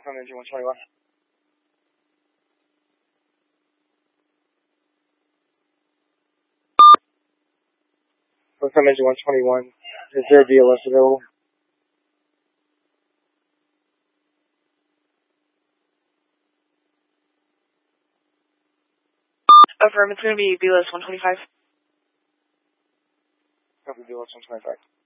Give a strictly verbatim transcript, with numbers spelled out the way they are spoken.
Affirm engine one twenty-one. Affirm engine one twenty-one. Is there a D L S available? Affirm, it's going to be B L S one twenty-five. Copy B L S one twenty-five.